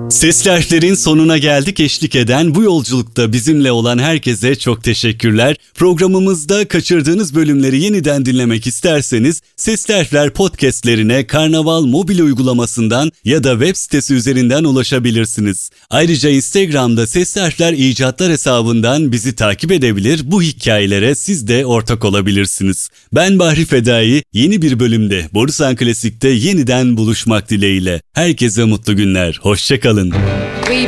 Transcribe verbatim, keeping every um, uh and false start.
Sesli Harfler'in sonuna geldik. Eşlik eden, bu yolculukta bizimle olan herkese çok teşekkürler. Programımızda kaçırdığınız bölümleri yeniden dinlemek isterseniz Sesli Harfler podcastlerine Karnaval mobil uygulamasından ya da web sitesi üzerinden ulaşabilirsiniz. Ayrıca Instagram'da Sesli Harfler İcatlar hesabından bizi takip edebilir, bu hikayelere siz de ortak olabilirsiniz. Ben Bahri Fedai, yeni bir bölümde Borusan Klasik'te yeniden buluşmak dileğiyle. Herkese mutlu günler, hoşça kalın.